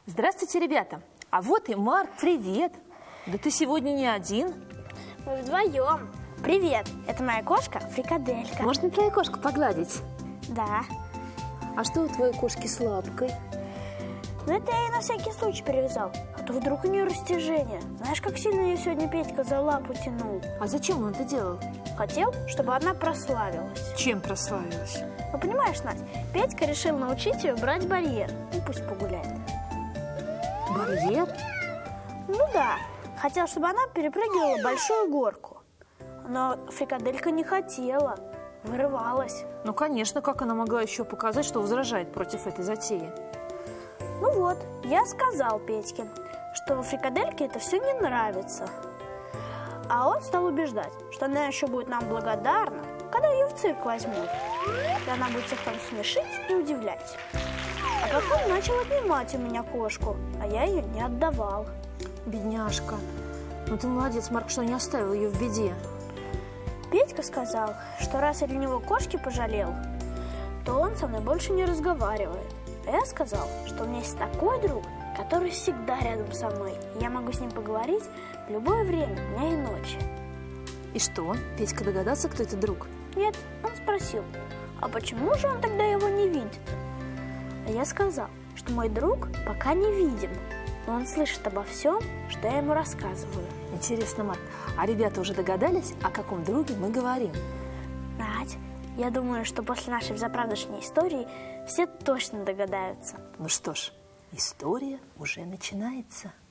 Здравствуйте, ребята! А вот и Марк, привет! Да ты сегодня не один. Мы вдвоем. Привет, это моя кошка Фрикаделька. Можно твою кошку погладить? Да. А что у твоей кошки с лапкой? Ну это я ей на всякий случай перевязал. А то вдруг у нее растяжение. Знаешь, как сильно ее сегодня Петька за лапу тянул? А зачем он это делал? Хотел, чтобы она прославилась. Чем прославилась? Ну понимаешь, Надь, Петька решил научить ее брать барьер. Ну пусть погуляет. Барьер? Ну да, хотел, чтобы она перепрыгивала большую горку. Но Фрикаделька не хотела, вырывалась. Ну, конечно, как она могла еще показать, что возражает против этой затеи? Ну вот, я сказал Петьке, что Фрикадельке это все не нравится. А он стал убеждать, что она еще будет нам благодарна, когда ее в цирк возьмут. И она будет всех там смешить и удивлять. А потом начал отнимать у меня кошку, а я ее не отдавал. Бедняжка. Ну ты молодец, Марк, что не оставил ее в беде. Петька сказал, что раз я для него кошки пожалел, то он со мной больше не разговаривает. А я сказал, что у меня есть такой друг, который всегда рядом со мной. И я могу с ним поговорить в любое время, дня и ночи. И что, Петька догадался, кто это друг? Нет, он спросил, а почему же он тогда его не видит? А я сказал, что мой друг пока не виден, но он слышит обо всем, что я ему рассказываю. Интересно, Марк, а ребята уже догадались, о каком друге мы говорим? Надь, я думаю, что после нашей взаправдошней истории все точно догадаются. Ну что ж, история уже начинается.